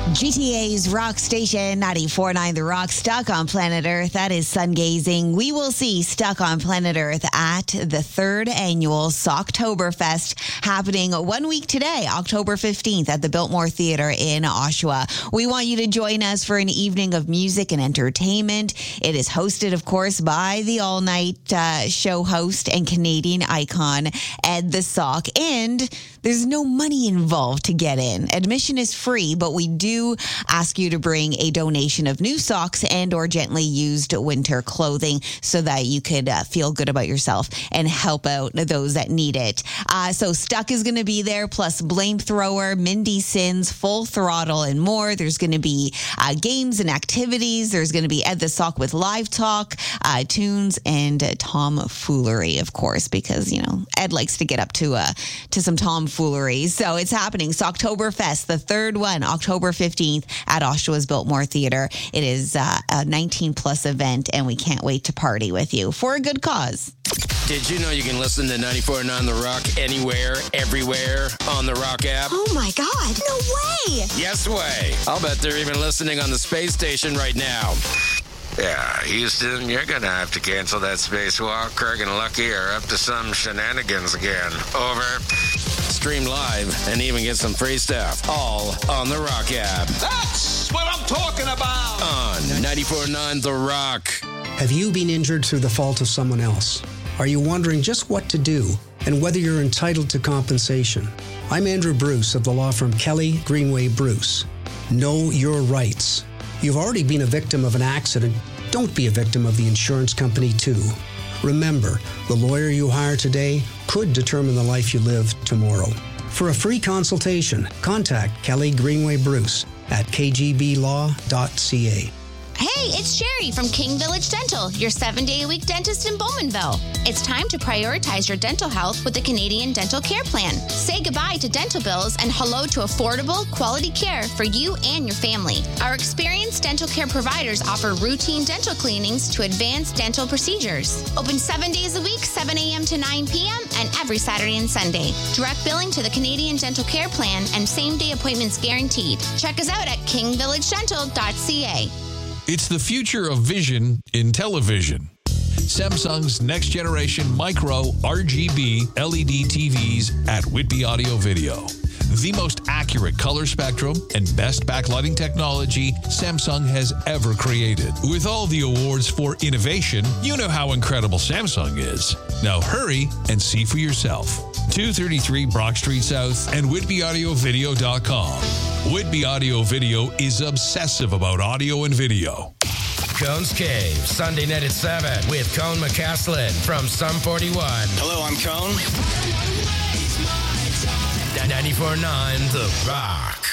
GTA's Rock Station 94.9 The Rock, stuck on planet Earth. That is sun gazing. We will see Stuck on Planet Earth at the 3rd annual Socktoberfest, happening 1 week today, October 15th, at the Biltmore Theatre in Oshawa. We want you to join us for an evening of music and entertainment. It is hosted, of course, by the all-night show host and Canadian icon, Ed the Sock. And there's no money involved to get in. Admission is free, but we do ask you to bring a donation of new socks and or gently used winter clothing so that you could feel good about yourself and help out those that need it. So Stuck is going to be there, plus Blamethrower, Mindy Sins, Full Throttle, and more. There's going to be games and activities. There's going to be Ed the Sock with live talk, tunes, and tomfoolery, of course, because, you know, Ed likes to get up to some tomfoolery. So it's happening. Socktoberfest, the 3rd one, October 15th at Oshawa's Biltmore Theatre. It is a 19-plus event, and we can't wait to party with you for a good cause. Did you know you can listen to 94.9 The Rock anywhere, everywhere on the Rock app? Oh my God, no way! Yes way. I'll bet they're even listening on the space station right now. Yeah, Houston, you're gonna have to cancel that spacewalk. Craig and Lucky are up to some shenanigans again. Over. Stream live and even get some free stuff. All on the Rock app. That's what I'm talking about! On 94.9 The Rock. Have you been injured through the fault of someone else? Are you wondering just what to do and whether you're entitled to compensation? I'm Andrew Bruce of the law firm Kelly Greenway Bruce. Know your rights. You've already been a victim of an accident. Don't be a victim of the insurance company too. Remember, the lawyer you hire today could determine the life you live tomorrow. For a free consultation, contact Kelly Greenway Bruce at kgblaw.ca. Hey, it's Sherry from King Village Dental, your 7-day-a-week dentist in Bowmanville. It's time to prioritize your dental health with the Canadian Dental Care Plan. Say goodbye to dental bills and hello to affordable, quality care for you and your family. Our experienced dental care providers offer routine dental cleanings to advanced dental procedures. Open 7 days a week, 7 a.m. to 9 p.m., and every Saturday and Sunday. Direct billing to the Canadian Dental Care Plan and same-day appointments guaranteed. Check us out at kingvillagedental.ca. It's the future of vision in television. Samsung's next generation micro RGB LED TVs at Whitby Audio Video. The most accurate color spectrum and best backlighting technology Samsung has ever created. With all the awards for innovation, you know how incredible Samsung is. Now hurry and see for yourself. 233 Brock Street South and WhitbyAudioVideo.com. Whitby Audio Video is obsessive about audio and video. Cone's Cave, Sunday night at 7 with Cone McCaslin from Sum 41. Hello, I'm Cone. 94.9 The Rock.